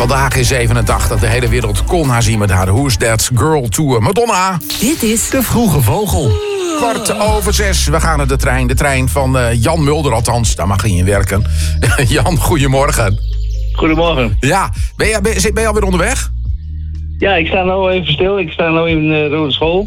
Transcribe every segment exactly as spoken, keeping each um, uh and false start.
Vandaag is zevenentachtig. De hele wereld kon haar zien met haar Who's That Girl Tour. Madonna. Dit is De Vroege Vogel. Kwart over zes. We gaan naar de trein. De trein van uh, Jan Mulder, althans. Daar mag hij in werken. Jan, goedemorgen. Goedemorgen. Ja, ben je, ben, je, ben je alweer onderweg? Ja, ik sta nu even stil. Ik sta nu in uh, Rode School.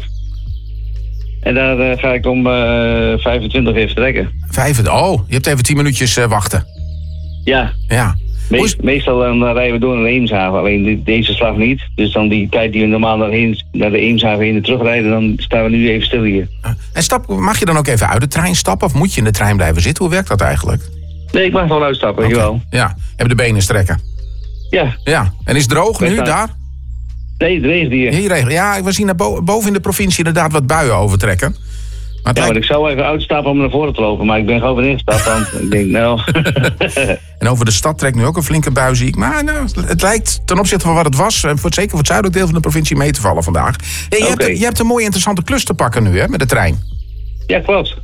En daar uh, ga ik om uh, vijfentwintig even vertrekken. Vijf, oh, je hebt even tien minuutjes uh, wachten. Ja. Ja. Meest, meestal dan rijden we door naar de Eemshaven, alleen deze slag niet. Dus dan die tijd die we normaal naar, heen, naar de Eemshaven heen en terugrijden, dan staan we nu even stil hier. En stap, mag je dan ook even uit de trein stappen of moet je in de trein blijven zitten? Hoe werkt dat eigenlijk? Nee, ik mag wel uitstappen, okay. Jawel. Ja, hebben de benen strekken? Ja. Ja, en is het droog nu staan... daar? Nee, het regent hier. Hier regent. Ja, we zien naar boven in de provincie inderdaad wat buien overtrekken. Maar ja, lijkt... maar ik zou even uitstappen om naar voren te lopen, maar ik ben gewoon weer ingestapt, want ik denk, nou... En over de stad trekt nu ook een flinke bui, zie ik. Maar nou, het lijkt ten opzichte van wat het was, voor het, zeker voor het zuidelijk deel van de provincie, mee te vallen vandaag. Hey, je, okay. hebt, je hebt een mooie interessante klus te pakken nu, hè, met de trein. Ja, klopt.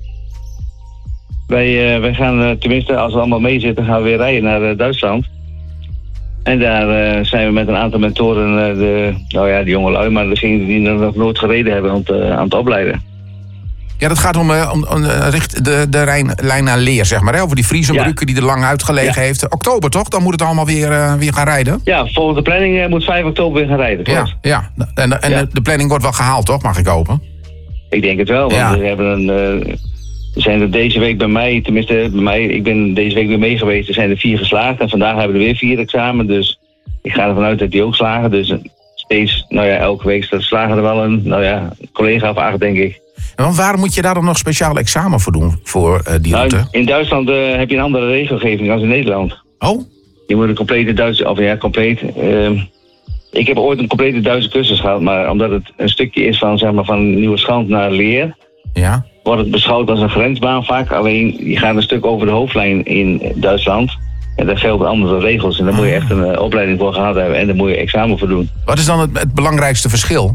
Wij, uh, wij gaan, uh, tenminste, als we allemaal meezitten, gaan we weer rijden naar uh, Duitsland. En daar uh, zijn we met een aantal mentoren, uh, de, nou ja, de jonge lui, maar degenen die nog nooit gereden hebben, aan het, uh, aan het opleiden. Ja, dat gaat om, uh, om, om uh, richt de, de Rijnlijn naar Leer, zeg maar. Hè? Over die Friesenbrugge ja. die er lang uitgelegen ja. heeft. Oktober toch? Dan moet het allemaal weer, uh, weer gaan rijden? Ja, volgens de planning uh, moet vijf oktober weer gaan rijden. Klopt. Ja, ja. En, en ja. de planning wordt wel gehaald, toch? Mag ik hopen? Ik denk het wel, want ja. we hebben een... Uh, er zijn er deze week bij mij, tenminste bij mij, ik ben deze week weer mee geweest. Er zijn er vier geslaagd en vandaag hebben we er weer vier examen. Dus ik ga ervan uit dat die ook slagen. Dus steeds, nou ja, elke week slagen er wel een, nou ja, collega of acht, denk ik. Want waarom moet je daar dan nog speciaal examen voor doen, voor uh, die route? Nou, in Duitsland uh, heb je een andere regelgeving dan in Nederland. Oh? Je moet een complete Duitse, of ja, compleet... Uh, ik heb ooit een complete Duitse cursus gehad, maar omdat het een stukje is van, zeg maar, van Nieuweschans naar Leer... Ja? Wordt het beschouwd als een grensbaan vaak. Alleen, je gaat een stuk over de hoofdlijn in Duitsland. En daar gelden andere regels. En daar moet je echt een uh, opleiding voor gehad hebben. En daar moet je examen voor doen. Wat is dan het, het belangrijkste verschil?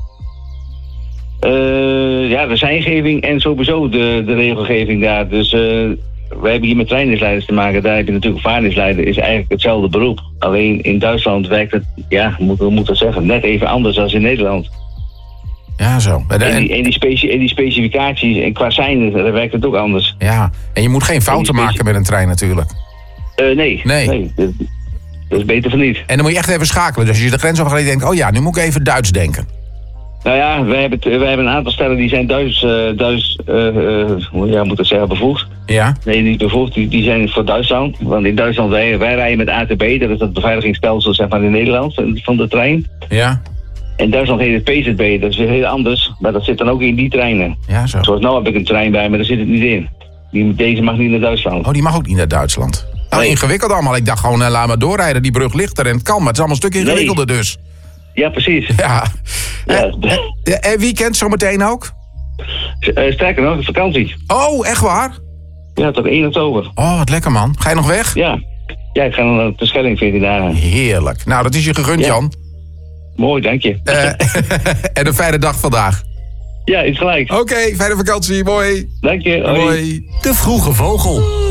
Uh, ja, de seiniging en sowieso de, de regelgeving daar. Dus uh, we hebben hier met trainingsleiders te maken. Daar heb je natuurlijk vaardigheidsleider. Is eigenlijk hetzelfde beroep. Alleen in Duitsland werkt het, ja, hoe moet ik dat zeggen, net even anders dan in Nederland. Ja, zo. En, en, die, en, die speci- en die specificaties en qua seinen, daar werkt het ook anders. Ja, en je moet geen fouten speci- maken met een trein natuurlijk. Uh, nee, nee. nee dat, dat is beter van niet. En dan moet je echt even schakelen. Dus als je de grens overgaat en denkt, oh ja, nu moet ik even Duits denken. Nou ja, wij hebben, wij hebben een aantal stellen die zijn Duits, uh, Duits uh, uh, ja, moet ik zeggen, bevoegd. Ja? Nee, niet bevoegd, die, die zijn voor Duitsland. Want in Duitsland, wij, wij rijden met A T B, dat is het beveiligingsstelsel, zeg maar, in Nederland, van de trein. Ja. In Duitsland heet het P Z B, dat is weer heel anders. Maar dat zit dan ook in die treinen. Ja, zo. Zoals nou heb ik een trein bij, maar daar zit het niet in. Die, deze mag niet naar Duitsland. Oh, die mag ook niet naar Duitsland. Nou, nee. Ingewikkeld allemaal. Ik dacht gewoon, uh, laat maar doorrijden. Die brug ligt er en het kan, maar het is allemaal een stuk ingewikkelder nee. dus. Ja, precies. Ja. ja. En, en, en weekend zometeen ook? Uh, sterker nog, vakantie. Oh, echt waar? Ja, tot één oktober. Oh, wat lekker man. Ga je nog weg? Ja. Ja, ik ga naar de Schelling veertien dagen. Heerlijk. Nou, dat is je gegund, ja. Jan. Mooi, dank je. Uh, en een fijne dag vandaag. Ja, is gelijk. Oké, okay, fijne vakantie. Mooi. Dank je. Hoi. De Vroege Vogel.